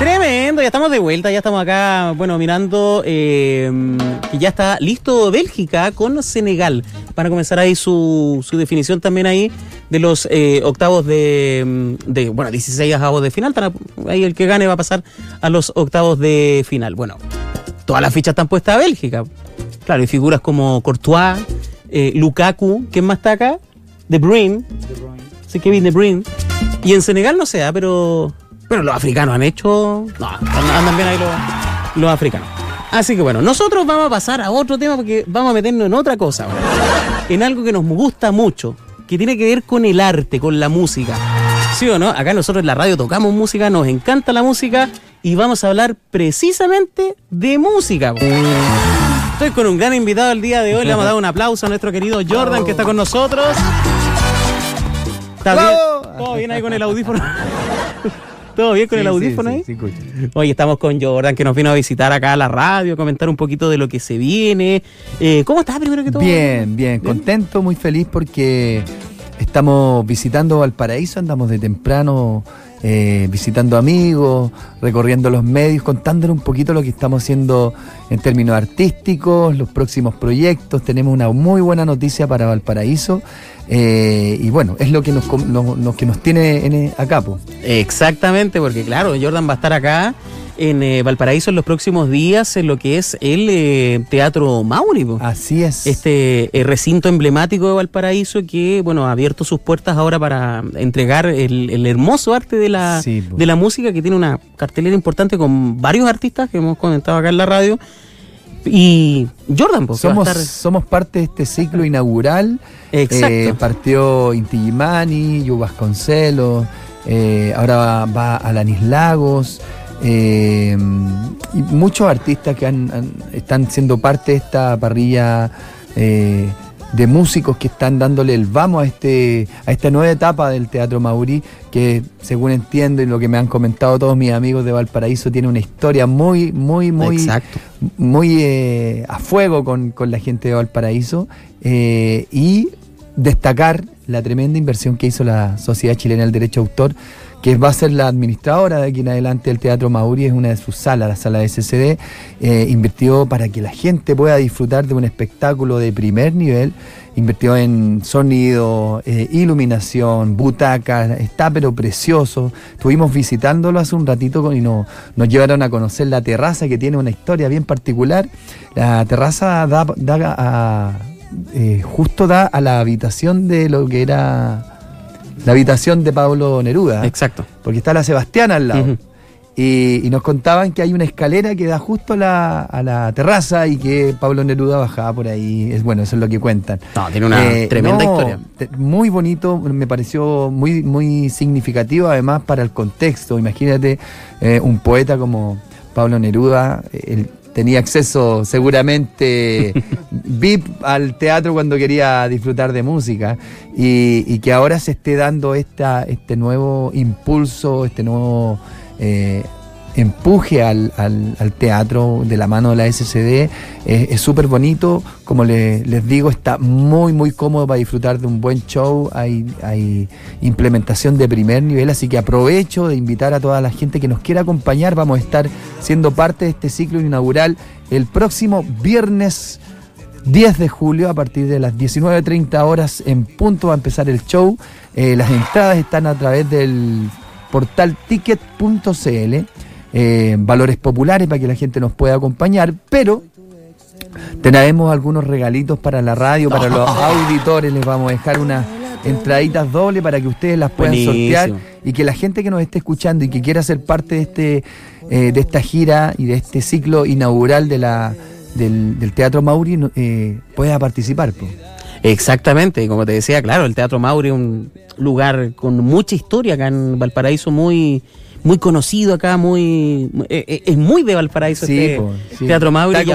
Tremendo, ya estamos de vuelta, ya estamos acá, bueno, mirando que ya está listo Bélgica con Senegal para comenzar ahí su definición también ahí de los octavos de 16 avos de final. Ahí el que gane va a pasar a los octavos de final. Bueno, todas las fichas están puestas a Bélgica. Claro, y figuras como Courtois, Lukaku, ¿quién más está acá? De Bruyne. Sí, Kevin De Bruyne. Y en Senegal no sé, pero los africanos han hecho... No, andan bien ahí los africanos. Así que bueno, nosotros vamos a pasar a otro tema porque vamos a meternos en otra cosa ahora. En algo que nos gusta mucho, que tiene que ver con el arte, con la música. ¿Sí o no? Acá nosotros en la radio tocamos música, nos encanta la música y vamos a hablar precisamente de música. Estoy con un gran invitado el día de hoy. Le vamos a dar un aplauso a nuestro querido Jordan que está con nosotros. ¿Está bien? ¿Todo bien ahí con el audífono? ¿Todo bien con el audífono ahí? Sí, hoy estamos con Jordan, que nos vino a visitar acá a la radio, a comentar un poquito de lo que se viene. ¿Cómo estás primero que todo? Bien, contento, muy feliz porque estamos visitando Valparaíso, andamos de temprano visitando amigos, recorriendo los medios, contándole un poquito lo que estamos haciendo en términos artísticos, los próximos proyectos. Tenemos una muy buena noticia para Valparaíso. Y bueno, es lo que nos tiene acá, po. Exactamente, porque claro, Jordan va a estar acá en Valparaíso en los próximos días en lo que es el Teatro Mauri, po. Así es. Este recinto emblemático de Valparaíso que, bueno, ha abierto sus puertas ahora para entregar el hermoso arte de la música, que tiene una cartelera importante con varios artistas que hemos comentado acá en la radio. Y Jordan, pues, somos parte de este ciclo inaugural. Exacto. Partió Inti Illimani, Yu Vasconcelos, ahora va Alanis Lagos, y muchos artistas que están siendo parte de esta parrilla de músicos que están dándole el vamos a esta nueva etapa del Teatro Mauri, que según entiendo y lo que me han comentado todos mis amigos de Valparaíso, tiene una historia muy a fuego con la gente de Valparaíso, y destacar la tremenda inversión que hizo la Sociedad Chilena del Derecho de Autor, que va a ser la administradora de aquí en adelante del Teatro Mauri. Es una de sus salas, la sala de SCD, invirtió para que la gente pueda disfrutar de un espectáculo de primer nivel, invirtió en sonido, iluminación, butacas, está pero precioso. Estuvimos visitándolo hace un ratito y nos llevaron a conocer la terraza, que tiene una historia bien particular. La terraza justo da a la habitación de lo que era la habitación de Pablo Neruda. Exacto. Porque está la Sebastiana al lado. Uh-huh. Y nos contaban que hay una escalera que da justo a la terraza y que Pablo Neruda bajaba por ahí. Eso es lo que cuentan. No, tiene una tremenda historia. Muy bonito, me pareció muy significativo además para el contexto. Imagínate un poeta como Pablo Neruda, tenía acceso seguramente VIP al teatro cuando quería disfrutar de música, y que ahora se esté dando este nuevo impulso, este nuevo empuje al teatro de la mano de la SCD. Es súper bonito, como les digo, está muy cómodo para disfrutar de un buen show. Hay implementación de primer nivel, así que aprovecho de invitar a toda la gente que nos quiera acompañar. Vamos a estar siendo parte de este ciclo inaugural el próximo viernes 10 de julio a partir de las 19:30 horas en punto va a empezar el show. Las entradas están a través del portal ticket.cl, valores populares para que la gente nos pueda acompañar, pero tenemos algunos regalitos para la radio, para los auditores. Les vamos a dejar unas entraditas dobles para que ustedes las puedan sortear, y que la gente que nos esté escuchando y que quiera ser parte de esta gira y de este ciclo inaugural del Teatro Mauri pueda participar, pues. Exactamente, como te decía, claro, el Teatro Mauri es un lugar con mucha historia acá en Valparaíso, muy conocido acá, es muy de Valparaíso, Teatro Mauri.